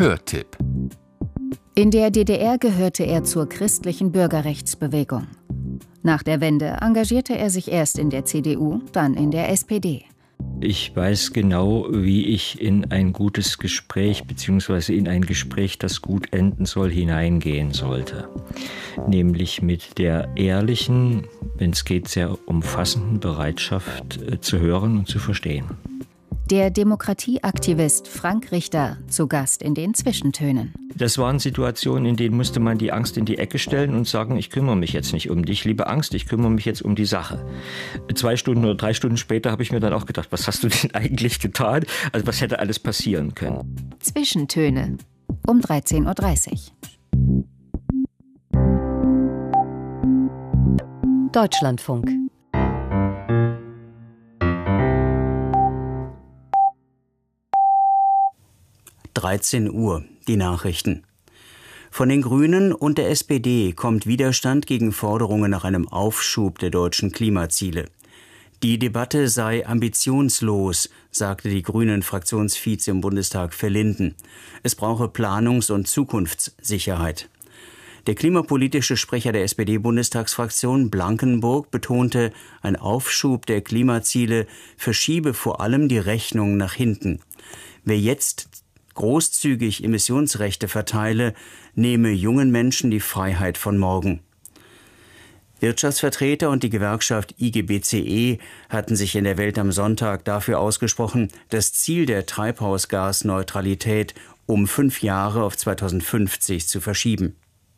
Hörtipp. In der DDR gehörte er zur christlichen Bürgerrechtsbewegung. Nach der Wende engagierte er sich erst in der CDU, dann in der SPD. Ich weiß genau, wie ich in ein gutes Gespräch bzw. in ein Gespräch, das gut enden soll, hineingehen sollte. Nämlich mit der ehrlichen, wenn es geht, sehr umfassenden Bereitschaft zu hören und zu verstehen. Der Demokratieaktivist Frank Richter zu Gast in den Zwischentönen. Das waren Situationen, in denen musste man die Angst in die Ecke stellen und sagen, ich kümmere mich jetzt nicht um dich, liebe Angst, ich kümmere mich jetzt um die Sache. 2 Stunden oder 3 Stunden später habe ich mir dann auch gedacht, was hast du denn eigentlich getan? Also was hätte alles passieren können? Zwischentöne um 13.30 Uhr. Deutschlandfunk. Uhr, die Nachrichten. Von den Grünen und der SPD kommt Widerstand gegen Forderungen nach einem Aufschub der deutschen Klimaziele. Die Debatte sei ambitionslos, sagte die Grünen-Fraktionsvize im Bundestag Verlinden. Es brauche Planungs- und Zukunftssicherheit. Der klimapolitische Sprecher der SPD-Bundestagsfraktion Blankenburg betonte, ein Aufschub der Klimaziele verschiebe vor allem die Rechnung nach hinten. Wer jetzt großzügig Emissionsrechte verteile, nehme jungen Menschen die Freiheit von morgen. Wirtschaftsvertreter und die Gewerkschaft IGBCE hatten sich in der Welt am Sonntag dafür ausgesprochen, das Ziel der Treibhausgasneutralität um 5 Jahre auf 2050 zu verschieben.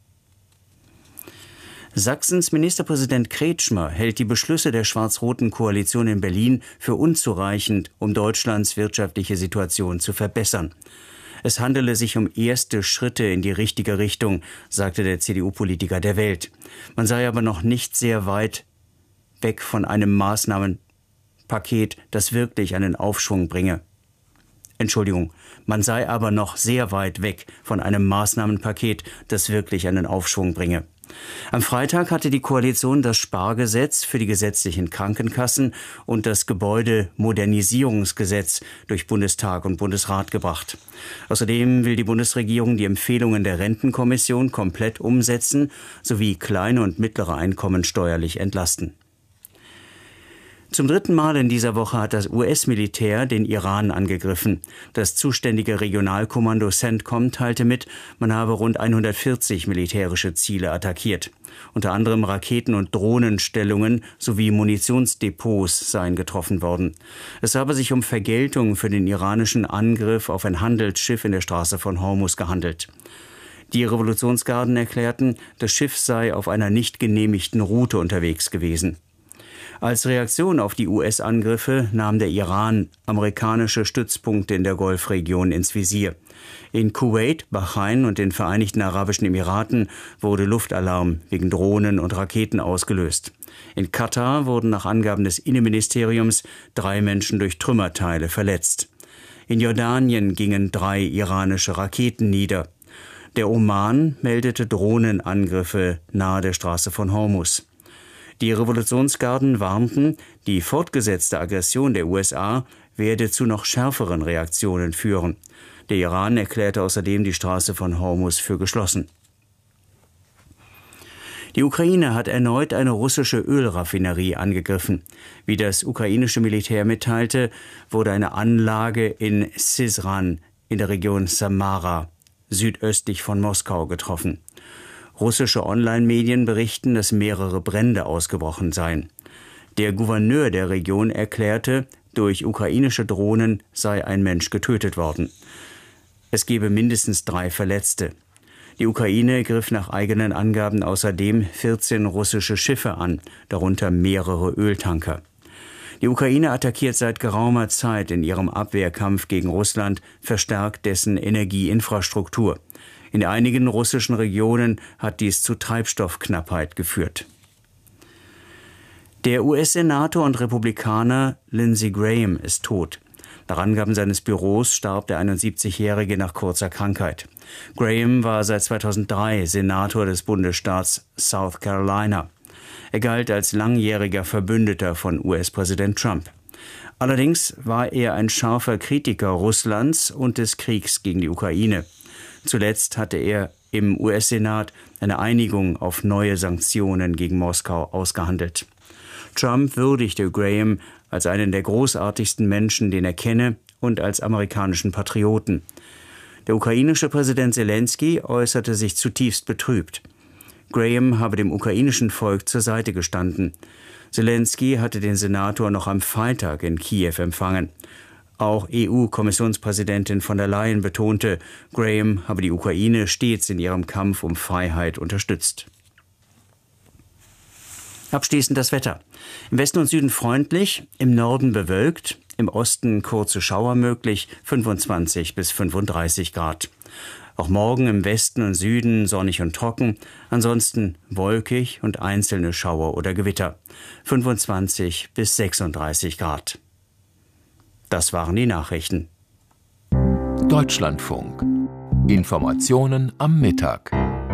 Sachsens Ministerpräsident Kretschmer hält die Beschlüsse der schwarz-roten Koalition in Berlin für unzureichend, um Deutschlands wirtschaftliche Situation zu verbessern. Es handele sich um erste Schritte in die richtige Richtung, sagte der CDU-Politiker der Welt. Man sei aber noch nicht sehr weit weg von einem Maßnahmenpaket, das wirklich einen Aufschwung bringe. Man sei aber noch sehr weit weg von einem Maßnahmenpaket, das wirklich einen Aufschwung bringe. Am Freitag hatte die Koalition das Spargesetz für die gesetzlichen Krankenkassen und das Gebäudemodernisierungsgesetz durch Bundestag und Bundesrat gebracht. Außerdem will die Bundesregierung die Empfehlungen der Rentenkommission komplett umsetzen sowie kleine und mittlere Einkommen steuerlich entlasten. Zum 3. Mal in dieser Woche hat das US-Militär den Iran angegriffen. Das zuständige Regionalkommando CENTCOM teilte mit, man habe rund 140 militärische Ziele attackiert. Unter anderem Raketen- und Drohnenstellungen sowie Munitionsdepots seien getroffen worden. Es habe sich um Vergeltung für den iranischen Angriff auf ein Handelsschiff in der Straße von Hormuz gehandelt. Die Revolutionsgarden erklärten, das Schiff sei auf einer nicht genehmigten Route unterwegs gewesen. Als Reaktion auf die US-Angriffe nahm der Iran amerikanische Stützpunkte in der Golfregion ins Visier. In Kuwait, Bahrain und den Vereinigten Arabischen Emiraten wurde Luftalarm wegen Drohnen und Raketen ausgelöst. In Katar wurden nach Angaben des Innenministeriums 3 Menschen durch Trümmerteile verletzt. In Jordanien gingen 3 iranische Raketen nieder. Der Oman meldete Drohnenangriffe nahe der Straße von Hormuz. Die Revolutionsgarden warnten, die fortgesetzte Aggression der USA werde zu noch schärferen Reaktionen führen. Der Iran erklärte außerdem die Straße von Hormuz für geschlossen. Die Ukraine hat erneut eine russische Ölraffinerie angegriffen. Wie das ukrainische Militär mitteilte, wurde eine Anlage in Syzran in der Region Samara, südöstlich von Moskau, getroffen. Russische Online-Medien berichten, dass mehrere Brände ausgebrochen seien. Der Gouverneur der Region erklärte, durch ukrainische Drohnen sei ein Mensch getötet worden. Es gebe mindestens 3 Verletzte. Die Ukraine griff nach eigenen Angaben außerdem 14 russische Schiffe an, darunter mehrere Öltanker. Die Ukraine attackiert seit geraumer Zeit in ihrem Abwehrkampf gegen Russland verstärkt dessen Energieinfrastruktur. In einigen russischen Regionen hat dies zu Treibstoffknappheit geführt. Der US-Senator und Republikaner Lindsey Graham ist tot. Nach Angaben seines Büros starb der 71-Jährige nach kurzer Krankheit. Graham war seit 2003 Senator des Bundesstaats South Carolina. Er galt als langjähriger Verbündeter von US-Präsident Trump. Allerdings war er ein scharfer Kritiker Russlands und des Kriegs gegen die Ukraine. Zuletzt hatte er im US-Senat eine Einigung auf neue Sanktionen gegen Moskau ausgehandelt. Trump würdigte Graham als einen der großartigsten Menschen, den er kenne, und als amerikanischen Patrioten. Der ukrainische Präsident Selenskyj äußerte sich zutiefst betrübt. Graham habe dem ukrainischen Volk zur Seite gestanden. Selenskyj hatte den Senator noch am Freitag in Kiew empfangen. Auch EU-Kommissionspräsidentin von der Leyen betonte, Graham habe die Ukraine stets in ihrem Kampf um Freiheit unterstützt. Abschließend das Wetter. Im Westen und Süden freundlich, im Norden bewölkt, im Osten kurze Schauer möglich, 25 bis 35 Grad. Auch morgen im Westen und Süden sonnig und trocken, ansonsten wolkig und einzelne Schauer oder Gewitter, 25 bis 36 Grad. Das waren die Nachrichten. Deutschlandfunk. Informationen am Mittag.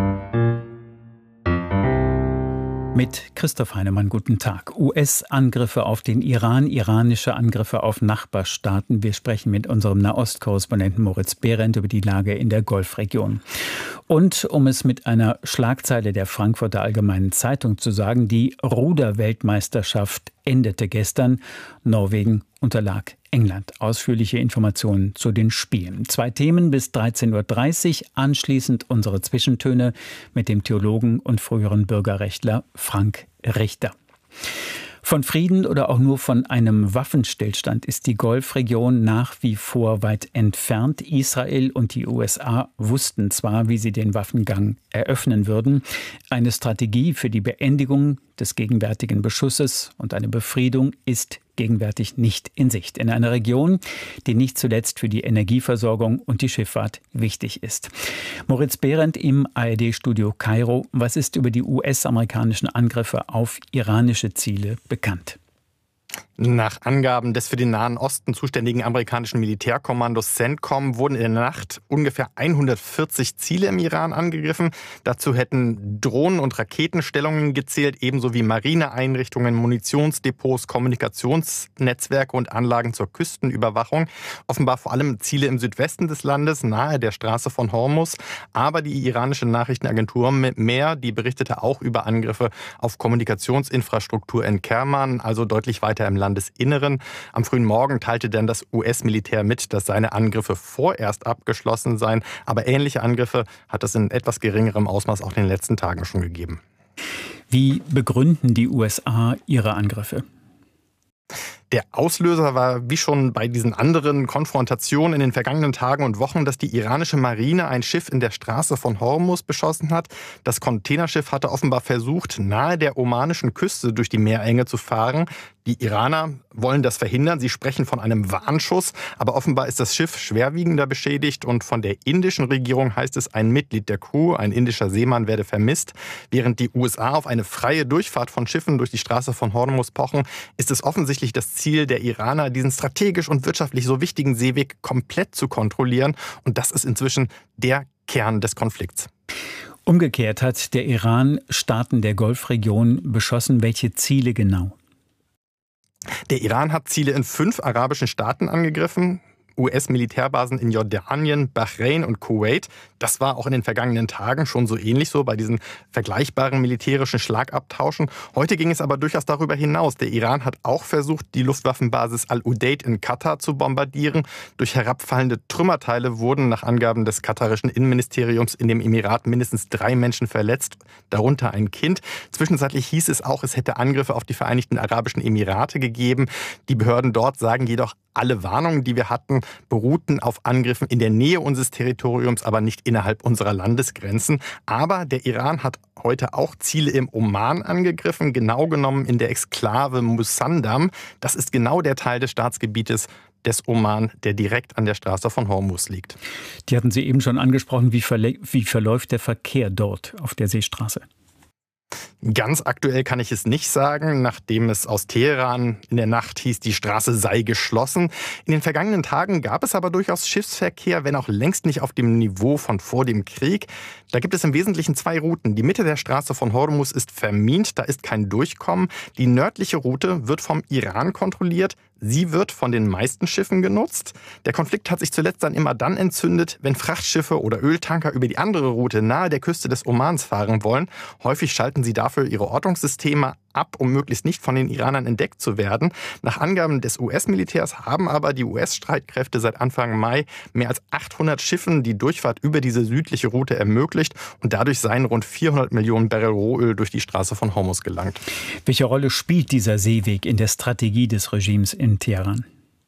Mit Christoph Heinemann, guten Tag. US-Angriffe auf den Iran, iranische Angriffe auf Nachbarstaaten. Wir sprechen mit unserem Nahost-Korrespondenten Moritz Behrendt über die Lage in der Golfregion. Und um es mit einer Schlagzeile der Frankfurter Allgemeinen Zeitung zu sagen, die Ruder-Weltmeisterschaft endete gestern. Norwegen unterlag England. Ausführliche Informationen zu den Spielen. 2 Themen bis 13.30 Uhr. Anschließend unsere Zwischentöne mit dem Theologen und früheren Bürgerrechtler Frank Richter. Von Frieden oder auch nur von einem Waffenstillstand ist die Golfregion nach wie vor weit entfernt. Israel und die USA wussten zwar, wie sie den Waffengang eröffnen würden. Eine Strategie für die Beendigung des gegenwärtigen Beschusses und eine Befriedung ist gegenwärtig nicht in Sicht. In einer Region, die nicht zuletzt für die Energieversorgung und die Schifffahrt wichtig ist. Moritz Behrendt im ARD-Studio Kairo. Was ist über die US-amerikanischen Angriffe auf iranische Ziele bekannt? Nach Angaben des für den Nahen Osten zuständigen amerikanischen Militärkommandos CENTCOM wurden in der Nacht ungefähr 140 Ziele im Iran angegriffen. Dazu hätten Drohnen- und Raketenstellungen gezählt, ebenso wie Marineeinrichtungen, Munitionsdepots, Kommunikationsnetzwerke und Anlagen zur Küstenüberwachung. Offenbar vor allem Ziele im Südwesten des Landes, nahe der Straße von Hormuz. Aber die iranische Nachrichtenagentur Mehr, die berichtete auch über Angriffe auf Kommunikationsinfrastruktur in Kerman, also deutlich weiter im Landesinneren. Am frühen Morgen teilte dann das US-Militär mit, dass seine Angriffe vorerst abgeschlossen seien. Aber ähnliche Angriffe hat es in etwas geringerem Ausmaß auch in den letzten Tagen schon gegeben. Wie begründen die USA ihre Angriffe? Der Auslöser war, wie schon bei diesen anderen Konfrontationen in den vergangenen Tagen und Wochen, dass die iranische Marine ein Schiff in der Straße von Hormuz beschossen hat. Das Containerschiff hatte offenbar versucht, nahe der omanischen Küste durch die Meerenge zu fahren. Die Iraner wollen das verhindern. Sie sprechen von einem Warnschuss. Aber offenbar ist das Schiff schwerwiegender beschädigt. Und von der indischen Regierung heißt es, ein Mitglied der Crew, ein indischer Seemann, werde vermisst. Während die USA auf eine freie Durchfahrt von Schiffen durch die Straße von Hormuz pochen, ist es offensichtlich das Ziel der Iraner, diesen strategisch und wirtschaftlich so wichtigen Seeweg komplett zu kontrollieren. Und das ist inzwischen der Kern des Konflikts. Umgekehrt hat der Iran Staaten der Golfregion beschossen. Welche Ziele genau? Der Iran hat Ziele in 5 arabischen Staaten angegriffen. US-Militärbasen in Jordanien, Bahrain und Kuwait. Das war auch in den vergangenen Tagen schon so ähnlich so bei diesen vergleichbaren militärischen Schlagabtauschen. Heute ging es aber durchaus darüber hinaus. Der Iran hat auch versucht, die Luftwaffenbasis Al-Udeid in Katar zu bombardieren. Durch herabfallende Trümmerteile wurden nach Angaben des katarischen Innenministeriums in dem Emirat mindestens 3 Menschen verletzt, darunter ein Kind. Zwischenzeitlich hieß es auch, es hätte Angriffe auf die Vereinigten Arabischen Emirate gegeben. Die Behörden dort sagen jedoch, alle Warnungen, die wir hatten, beruhten auf Angriffen in der Nähe unseres Territoriums, aber nicht innerhalb unserer Landesgrenzen. Aber der Iran hat heute auch Ziele im Oman angegriffen, genau genommen in der Exklave Musandam. Das ist genau der Teil des Staatsgebietes des Oman, der direkt an der Straße von Hormuz liegt. Die hatten Sie eben schon angesprochen. Wie verläuft der Verkehr dort auf der Seestraße? Ganz aktuell kann ich es nicht sagen, nachdem es aus Teheran in der Nacht hieß, die Straße sei geschlossen. In den vergangenen Tagen gab es aber durchaus Schiffsverkehr, wenn auch längst nicht auf dem Niveau von vor dem Krieg. Da gibt es im Wesentlichen 2 Routen. Die Mitte der Straße von Hormuz ist vermint, da ist kein Durchkommen. Die nördliche Route wird vom Iran kontrolliert. Sie wird von den meisten Schiffen genutzt. Der Konflikt hat sich zuletzt dann immer dann entzündet, wenn Frachtschiffe oder Öltanker über die andere Route nahe der Küste des Omans fahren wollen. Häufig schalten sie dafür ihre Ortungssysteme ab, um möglichst nicht von den Iranern entdeckt zu werden. Nach Angaben des US-Militärs haben aber die US-Streitkräfte seit Anfang Mai mehr als 800 Schiffen die Durchfahrt über diese südliche Route ermöglicht und dadurch seien rund 400 Millionen Barrel Rohöl durch die Straße von Hormuz gelangt. Welche Rolle spielt dieser Seeweg in der Strategie des Regimes in Teheran?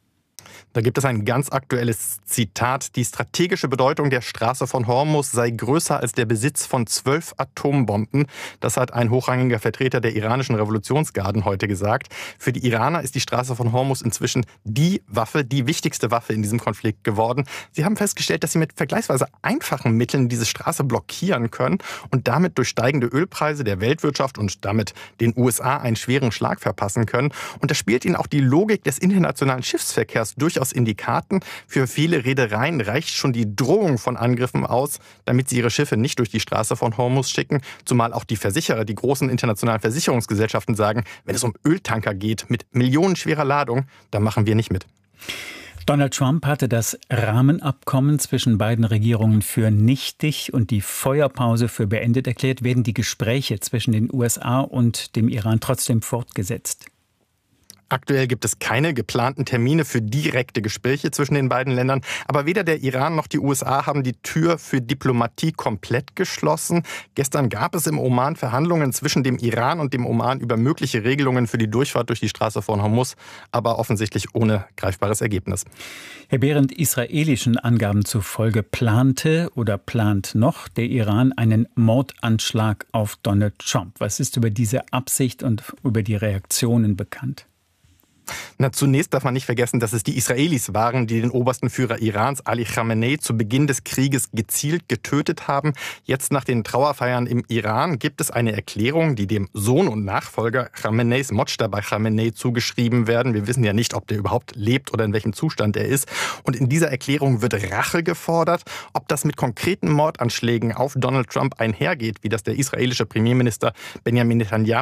Da gibt es ein ganz aktuelles Zitat. Die strategische Bedeutung der Straße von Hormuz sei größer als der Besitz von 12 Atombomben. Das hat ein hochrangiger Vertreter der iranischen Revolutionsgarden heute gesagt. Für die Iraner ist die Straße von Hormuz inzwischen die wichtigste Waffe in diesem Konflikt geworden. Sie haben festgestellt, dass sie mit vergleichsweise einfachen Mitteln diese Straße blockieren können und damit durch steigende Ölpreise der Weltwirtschaft und damit den USA einen schweren Schlag verpassen können. Und da spielt ihnen auch die Logik des internationalen Schiffsverkehrs durchaus in die Karten. Für viele Reedereien reicht schon die Drohung von Angriffen aus, damit sie ihre Schiffe nicht durch die Straße von Hormuz schicken. Zumal auch die Versicherer, die großen internationalen Versicherungsgesellschaften sagen, wenn es um Öltanker geht mit millionenschwerer Ladung, dann machen wir nicht mit. Donald Trump hatte das Rahmenabkommen zwischen beiden Regierungen für nichtig und die Feuerpause für beendet erklärt. Werden die Gespräche zwischen den USA und dem Iran trotzdem fortgesetzt? Aktuell gibt es keine geplanten Termine für direkte Gespräche zwischen den beiden Ländern. Aber weder der Iran noch die USA haben die Tür für Diplomatie komplett geschlossen. Gestern gab es im Oman Verhandlungen zwischen dem Iran und dem Oman über mögliche Regelungen für die Durchfahrt durch die Straße von Hormuz, aber offensichtlich ohne greifbares Ergebnis. Herr Behrendt, israelischen Angaben zufolge plante oder plant noch der Iran einen Mordanschlag auf Donald Trump. Was ist über diese Absicht und über die Reaktionen bekannt? Zunächst darf man nicht vergessen, dass es die Israelis waren, die den obersten Führer Irans, Ali Khamenei, zu Beginn des Krieges gezielt getötet haben. Jetzt nach den Trauerfeiern im Iran gibt es eine Erklärung, die dem Sohn und Nachfolger Khameneis, Mojtaba Khamenei, zugeschrieben werden. Wir wissen ja nicht, ob der überhaupt lebt oder in welchem Zustand er ist. Und in dieser Erklärung wird Rache gefordert. Ob das mit konkreten Mordanschlägen auf Donald Trump einhergeht, wie das der israelische Premierminister Benjamin Netanyahu